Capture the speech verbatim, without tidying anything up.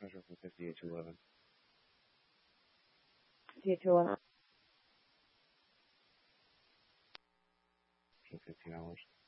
Pressure from fifty-eight to eleven. fifty-eight to eleven. For fifteen hours.